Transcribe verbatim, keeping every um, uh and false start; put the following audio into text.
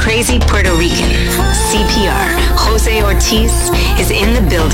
crazy Puerto Rican, C P R, Jose Ortiz, is in the building.